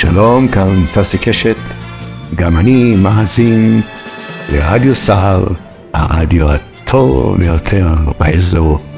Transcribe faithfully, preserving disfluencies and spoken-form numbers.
שלום, כאן ססי קשת, גם אני מאזין לרדיו סער, הרדיו הטוב ביותר באזור.